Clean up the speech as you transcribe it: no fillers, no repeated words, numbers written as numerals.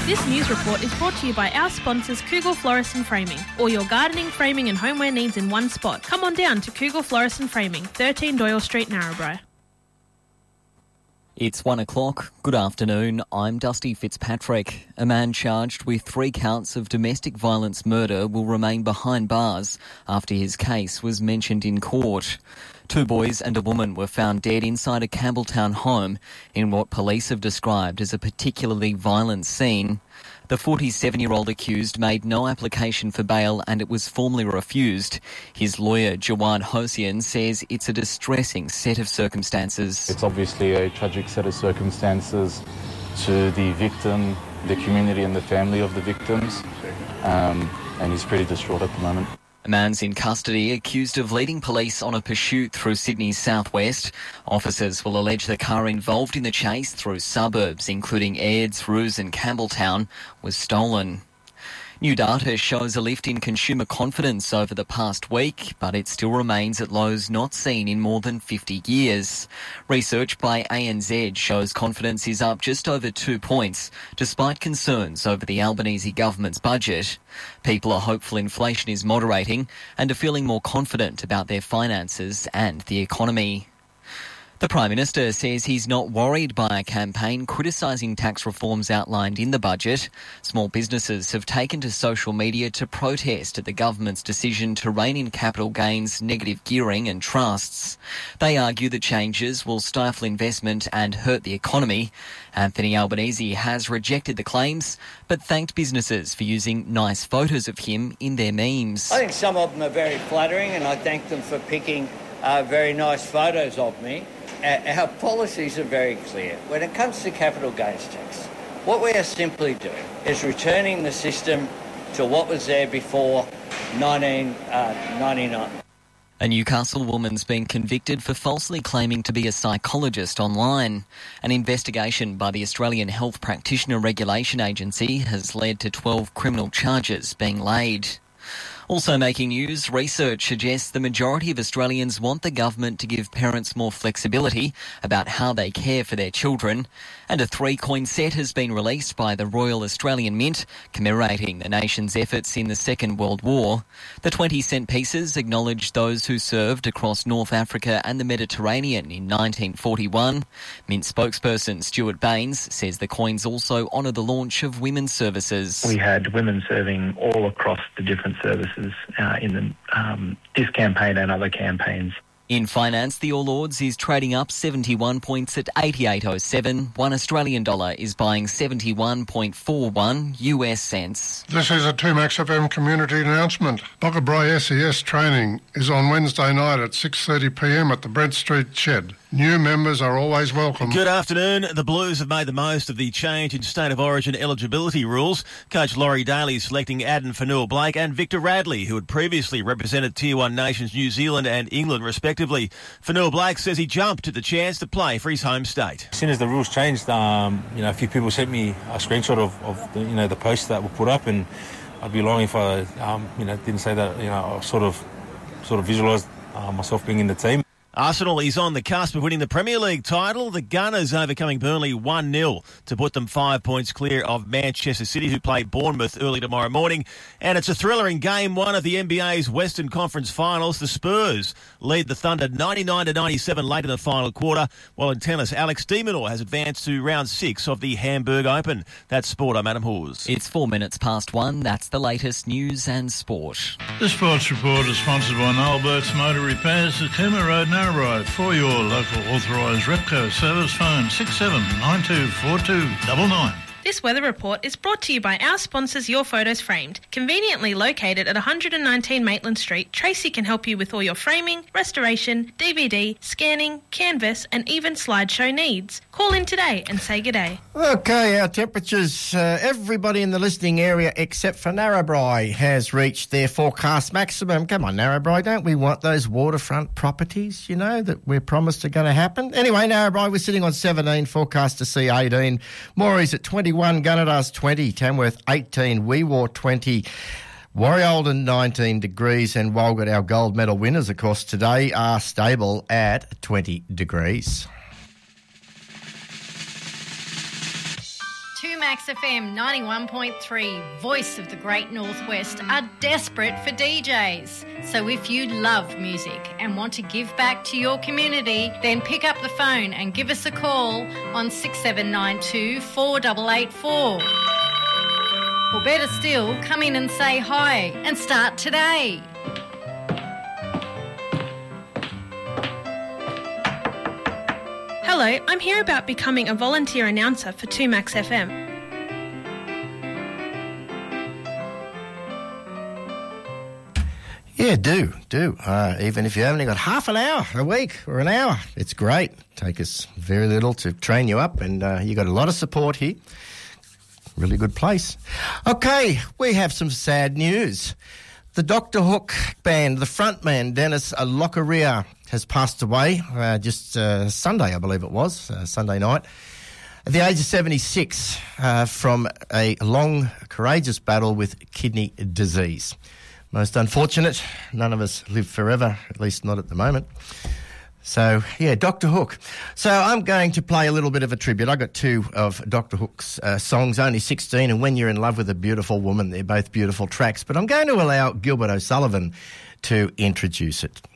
This news report is brought to you by our sponsors Kugel Florist and Framing. All your gardening, framing and homeware needs in one spot. Come on down to Kugel Florist and Framing, 13 Doyle Street, Narrabri. It's 1 o'clock. Good afternoon. I'm Dusty Fitzpatrick. A man charged with 3 counts of domestic violence murder will remain behind bars after his case was mentioned in court. 2 boys and a woman were found dead inside a Campbelltown home in what police have described as a particularly violent scene. The 47-year-old accused made no application for bail and it was formally refused. His lawyer, Jawad Hossein, says it's a distressing set of circumstances. It's obviously a tragic set of circumstances to the victim, the community and the family of the victims, and he's pretty distraught at the moment. A man's in custody accused of leading police on a pursuit through Sydney's southwest. Officers will allege the car involved in the chase through suburbs, including Ayres, Roos and Campbelltown, was stolen. New data shows a lift in consumer confidence over the past week, but it still remains at lows not seen in more than 50 years. Research by ANZ shows confidence is up just over 2 points, despite concerns over the Albanese government's budget. People are hopeful inflation is moderating and are feeling more confident about their finances and the economy. The Prime Minister says he's not worried by a campaign criticising tax reforms outlined in the budget. Small businesses have taken to social media to protest at the government's decision to rein in capital gains, negative gearing and trusts. They argue the changes will stifle investment and hurt the economy. Anthony Albanese has rejected the claims, but thanked businesses for using nice photos of him in their memes. I think some of them are very flattering and I thank them for picking very nice photos of me. Our policies are very clear. When it comes to capital gains tax, what we are simply doing is returning the system to what was there before 1999. A Newcastle woman's been convicted for falsely claiming to be a psychologist online. An investigation by the Australian Health Practitioner Regulation Agency has led to 12 criminal charges being laid. Also making news, research suggests the majority of Australians want the government to give parents more flexibility about how they care for their children. And a 3-coin set has been released by the Royal Australian Mint, commemorating the nation's efforts in the Second World War. The 20-cent pieces acknowledge those who served across North Africa and the Mediterranean in 1941. Mint spokesperson Stuart Baines says the coins also honour the launch of women's services. We had women serving all across the different services in this campaign and other campaigns. In finance, the All Ords is trading up 71 points at 88.07. 1 Australian dollar is buying 71.41 US cents. This is a 2Max FM community announcement. Boggabri SES training is on Wednesday night at 6:30pm at the Brent Street Shed. New members are always welcome. Good afternoon. The Blues have made the most of the change in State of Origin eligibility rules. Coach Laurie Daly selecting Aden Fanua-Blake and Victor Radley, who had previously represented Tier 1 nations New Zealand and England, respectively. Fanua-Blake says he jumped at the chance to play for his home state. As soon as the rules changed, a few people sent me a screenshot of the posts that were put up, and I'd be lying if I didn't say that. I sort of visualised myself being in the team. Arsenal is on the cusp of winning the Premier League title. The Gunners overcoming Burnley 1-0 to put them 5 points clear of Manchester City, who play Bournemouth early tomorrow morning. And it's a thriller in Game 1 of the NBA's Western Conference Finals. The Spurs lead the Thunder 99-97 late in the final quarter, while in tennis, Alex de Minaur has advanced to round 6 of the Hamburg Open. That's sport. I'm Adam Hawes. It's 4 minutes past 1. That's the latest news and sport. The Sports Report is sponsored by Noel Burke's Motor Repairs at Cooma Road, Narrabri. For your local authorised Repco service, phone 67924299. This weather report is brought to you by our sponsors Your Photos Framed. Conveniently located at 119 Maitland Street, Tracy can help you with all your framing, restoration, DVD, scanning, canvas and even slideshow needs. Call in today and say good day. Okay, our temperatures, everybody in the listening area except for Narrabri has reached their forecast maximum. Come on, Narrabri, don't we want those waterfront properties, that we're promised are going to happen? Anyway, Narrabri, we're sitting on 17, forecast to see 18. Morey's at 21, Gunnedar's 20, Tamworth 18, Weewaw 20, Warriolden 19 degrees, and Walgett, our gold medal winners, of course, today are stable at 20 degrees. Max FM 91.3, voice of the Great Northwest, are desperate for DJs. So if you love music and want to give back to your community, then pick up the phone and give us a call on 6792 4884. Or better still, come in and say hi and start today. Hello, I'm here about becoming a volunteer announcer for 2Max FM. Yeah, do. Even if you only got half an hour a week or an hour, it's great. Take us very little to train you up, and you got a lot of support here. Really good place. Okay, we have some sad news. The Dr. Hook band, the frontman, Dennis Lockarea, has passed away just Sunday, I believe it was, Sunday night, at the age of 76 from a long, courageous battle with kidney disease. Most unfortunate. None of us live forever, at least not at the moment. So, yeah, Dr. Hook. So I'm going to play a little bit of a tribute. I got two of Dr. Hook's songs, Only 16 and When You're in Love with a Beautiful Woman. They're both beautiful tracks, but I'm going to allow Gilbert O'Sullivan to introduce it.